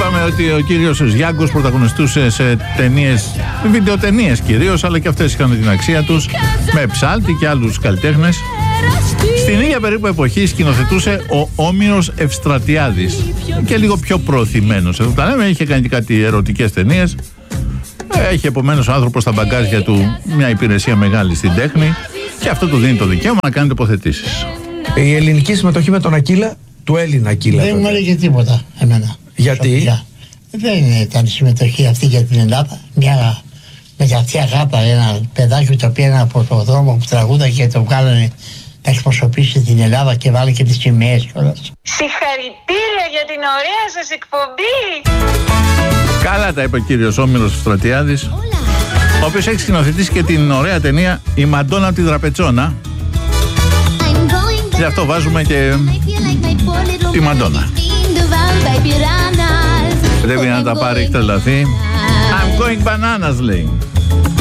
Είπαμε ότι ο κύριος Γιάνγκος πρωταγωνιστούσε σε ταινίες, βιντεοτενίες κυρίως, αλλά και αυτές είχαν την αξία τους, με Ψάλτη και άλλους καλλιτέχνες. Στην ίδια περίπου εποχή σκηνοθετούσε ο Όμηρος Ευστρατιάδης, και λίγο πιο προωθημένος. Εδώ τα λέμε, είχε κάνει και κάτι ερωτικές ταινίες. Έχει επομένως ο άνθρωπος στα μπαγκάζια του μια υπηρεσία μεγάλη στην τέχνη, και αυτό του δίνει το δικαίωμα να κάνει τοποθετήσεις. Η ελληνική συμμετοχή με τον Ακύλα, του Έλληνα Ακύλα. Δεν μου έλεγε τίποτα εμένα. Γιατί? Σοφιά. Δεν ήταν η συμμετοχή αυτή για την Ελλάδα. Μια μεγαθιά γάτα, ένα παιδάκι το πήγαινε από το δρόμο που τραγούδα και το βγάλανε να εκπροσωπήσει την Ελλάδα και βάλε και τις σημαίες κιόλας. Συγχαρητήρια για την ωραία σας εκπομπή. Καλά τα είπε ο κύριος Όμηρος Ευστρατιάδης, ο οποίος έχει σκηνοθετήσει και την ωραία ταινία «Η Μαντόνα τη Δραπετσόνα». Γι' αυτό βάζουμε και τη Μαντόνα. Πρέπει να τα πάρει, έχει τρελαθεί. I'm going bananas, λέει.